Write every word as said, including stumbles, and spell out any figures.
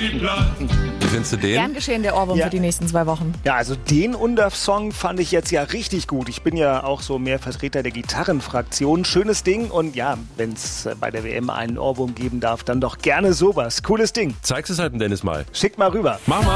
Wie findest du den? Gern geschehen, der Ohrwurm Ja. für die nächsten zwei Wochen. Ja, also den Undaf-Song fand ich jetzt ja richtig gut. Ich bin ja auch so mehr Vertreter der Gitarrenfraktion. Schönes Ding und ja, wenn es bei der W M einen Ohrwurm geben darf, dann doch gerne sowas. Cooles Ding. Zeig's es halt dem Dennis mal. Schickt mal rüber. Mach mal.